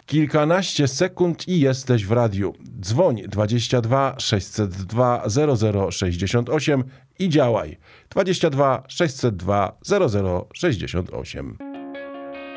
Kilkanaście sekund i jesteś w radiu. Dzwoń 22 602 0068 i działaj. 22 602 0068.